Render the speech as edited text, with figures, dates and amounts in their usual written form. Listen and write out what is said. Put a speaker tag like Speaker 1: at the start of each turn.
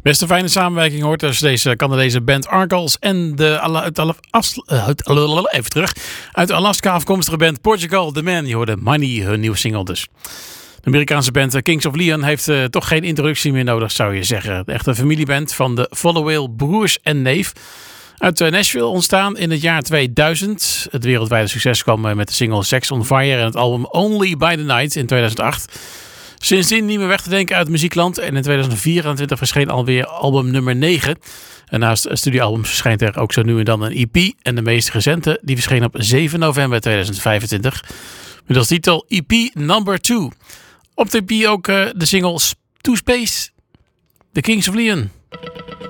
Speaker 1: Best een fijne samenwerking hoort tussen deze Canadese band Argos en de uit Alaska afkomstige band Portugal The Man. Je hoorde Money, hun nieuwe single dus. De Amerikaanse band Kings of Leon heeft toch geen introductie meer nodig, zou je zeggen. De echte familieband van de Followill broers en neef. Uit Nashville ontstaan in het jaar 2000. Het wereldwijde succes kwam met de single Sex on Fire en het album Only by the Night in 2008. Sindsdien niet meer weg te denken uit het muziekland. En in 2024 verscheen alweer album nummer 9. En naast studioalbums verschijnt er ook zo nu en dan een EP. En de meest recente die verscheen op 7 november 2025. Met als titel EP number 2. Op de EP ook de single To Space. The Kings of Leon.